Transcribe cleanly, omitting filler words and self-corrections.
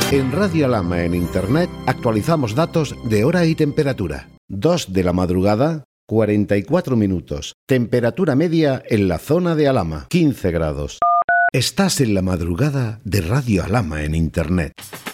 En Radio Alhama en Internet actualizamos datos de hora y temperatura. 2 de la madrugada, 44 minutos. Temperatura media en la zona de Alhama, 15 grados. Estás en la madrugada de Radio Alhama en Internet.